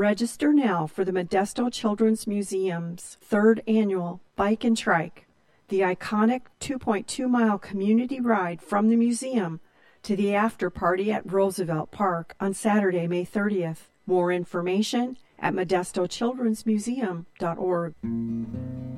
Register now for the Modesto Children's Museum's 3rd annual Bike and Trike, the iconic 2.2-mile community ride from the museum to the after party at Roosevelt Park on Saturday, May 30th. More information at modestochildrensmuseum.org.